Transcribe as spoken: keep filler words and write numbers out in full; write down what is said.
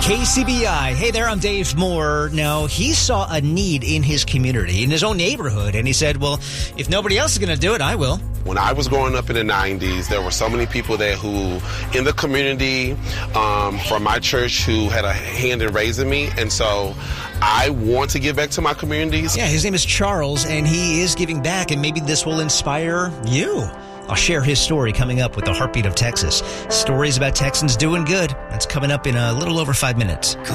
K C B I. Hey there, I'm Dave Moore. Now, he saw a need in his community, in his own neighborhood, and he said, well, if nobody else is going to do it, I will. When I was growing up in the nineties, there were so many people there who, in the community, um, from my church, who had a hand in raising me. And so I want to give back to my communities. Yeah, his name is Charles, and he is giving back, and maybe this will inspire you. I'll share his story coming up with the Heartbeat of Texas. Stories about Texans doing good. That's coming up in a little over five minutes.